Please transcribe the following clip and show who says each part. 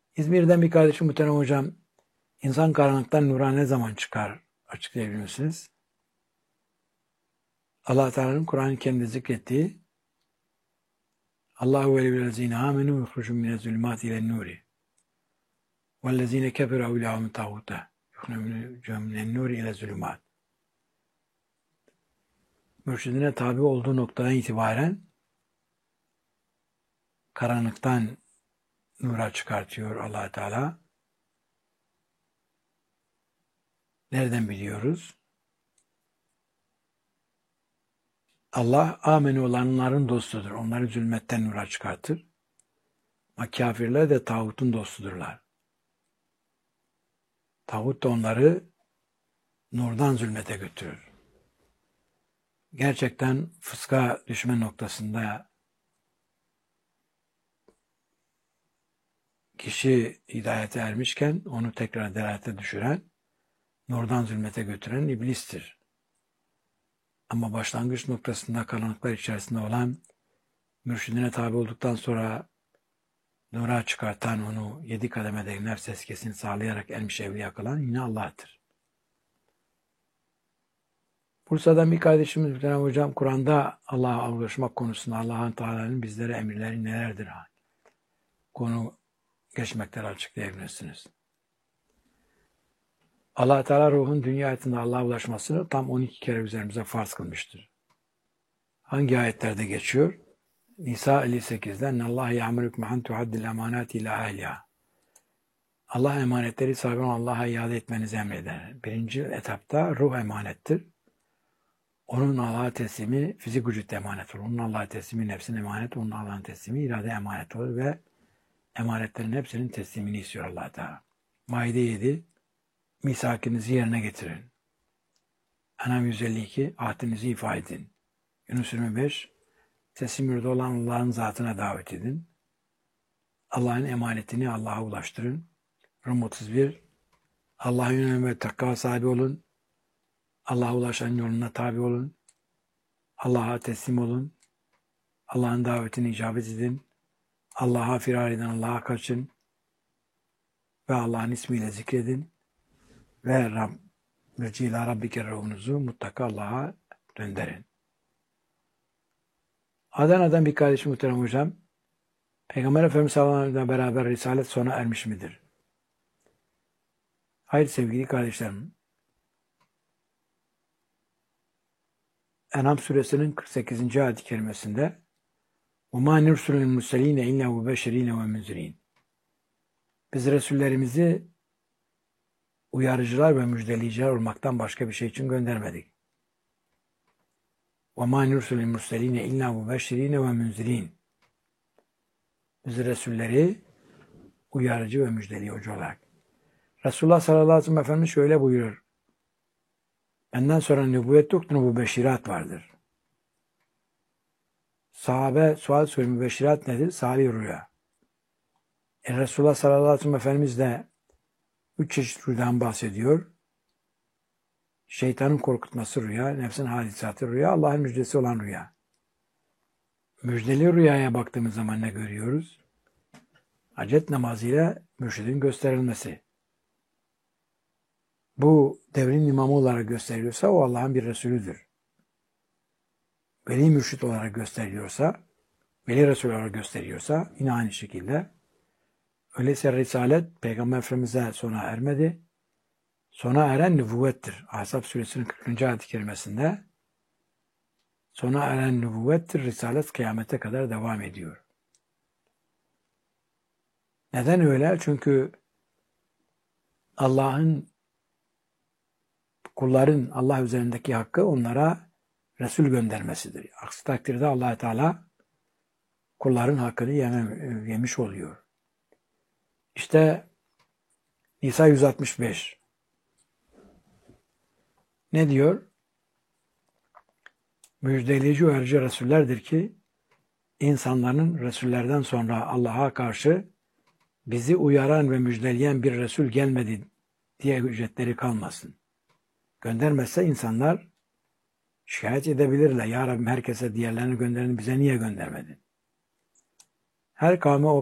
Speaker 1: İzmir'den bir kardeşim muhterem hocam, insan karanlıktan nura ne zaman çıkar açıklayabilir misiniz? Allah Teala'nın Kur'an-ı Kerim'de zikrettiği Allahu veliyyullezine amenu yuhrucun minez-zulümati ilen-nuri vellezine keferu evliyahum tağuta yuhrucun minen-nuri ile-zulümat. Mürşidine tabi olduğu noktadan itibaren karanlıktan nura çıkartıyor Allah Teala. Nereden biliyoruz? Allah ameni olanların dostudur. Onları zulmetten nura çıkartır. Ama kafirler de tağutun dostudurlar. Tağut da onları nurdan zulmete götürür. Gerçekten fıska düşme noktasında kişi hidayete ermişken onu tekrar delalete düşüren, nurdan zulmete götüren iblistir. Ama başlangıç noktasında karanlıklar içerisinde olan, mürşidine tabi olduktan sonra nura çıkartan, onu 7 kademede iner seskesini sağlayarak elmiş evliya kılan yine Allah'tır. Bursa'dan bir kardeşimiz muhterem hocam, Kur'an'da Allah'a ulaşmak konusunda Allah'ın Teala'nın bizlere emirleri nelerdir? Konu geçmekten açıklayabilirsiniz. Allah Teala ruhun dünya hayatında Allah'a ulaşmasını tam 12 kere üzerimize farz kılmıştır. Hangi ayetlerde geçiyor? Nisa 58'de Allah ya'muruk ma'an tuhaddil emanati ila ahliha. Allah emanetleri sahibi Allah'a iade etmenizi emreder. Birinci etapta ruh emanettir. Onun Allah'a teslimi fizik vücut emanet olur. Onun Allah'a teslimi nefsin emanet, onun Allah'ın teslimi irade emanet olur ve emanetlerin hepsinin teslimini istiyor Allah Teala. Maide 7, misakinizi yerine getirin. Enam 152, ahdinizi ifa edin. Yunus 25, teslim yurdu olan Allah'ın zatına davet edin. Allah'ın emanetini Allah'a ulaştırın. Rum 31, Allah'ın yönelme ve takva sahibi olun. Allah'a ulaşan yoluna tabi olun. Allah'a teslim olun. Allah'ın davetini icabet edin. Allah'a firar edin, Allah'a kaçın. Ve Allah'ın ismiyle zikredin. Ve Reci'la Rabbike ruhunuzu mutlaka Allah'a döndürün. Adana'dan bir kardeşim muhterem hocam, Peygamber Efendimiz sallallahu aleyhi ve sellem'le beraber risalet sona ermiş midir? Hayır sevgili kardeşlerim. En'am suresinin 48. ayet-i kerimesinde وَمَا نُرْسُلُ الْمُرْسَلِينَ اِلَّا وَبَشَّرِينَ وَمُنْزِرِينَ. Biz Resullerimizi uyarıcılar ve müjdeleyiciler olmaktan başka bir şey için göndermedik. وَمَا نُرْسُلُ الْمُرْسَلِينَ اِلَّا وَبَشَّرِينَ وَمُنْزِرِينَ. Biz Resulleri uyarıcı ve müjdeleyici olarak. Resulullah sallallahu aleyhi ve sellem Efendimiz şöyle buyurur. Benden sonra nübüvvet yoktur, mübeşşirat vardır. Sahabe sual soruyor, mübeşşirat nedir? Salih rüya. Resulullah sallallahu aleyhi ve sellem Efendimiz de 3 çeşit rüyadan bahsediyor. Şeytanın korkutması rüya, nefsin hadisatı rüya, Allah'ın müjdesi olan rüya. Müjdeli rüyaya baktığımız zaman ne görüyoruz? Hacet namazıyla mürşidin gösterilmesi. Bu devrin imamı olarak gösteriliyorsa o Allah'ın bir Resulüdür. Veli mürşid olarak gösteriliyorsa, veli Resul olarak gösteriyorsa yine aynı şekilde. Öyleyse Risalet Peygamber Efendimiz'e sona ermedi. Sona eren nübüvvettir. Ahzab suresinin 40. ayet-i kerimesinde sona eren nübüvvettir. Risalet kıyamete kadar devam ediyor. Neden öyle? Çünkü kulların Allah üzerindeki hakkı onlara Resul göndermesidir. Aksi takdirde Allah Teala kulların hakkını yemiş oluyor. İşte Nisa 165 ne diyor? Müjdeleyici uyarıcı Resullerdir ki insanların Resullerden sonra Allah'a karşı bizi uyaran ve müjdeleyen bir Resul gelmedi diye ücretleri kalmasın. Göndermezse insanlar şikayet edebilirler. Ya Rabbim herkese diğerlerini gönderin, bize niye göndermedin? Her kavme o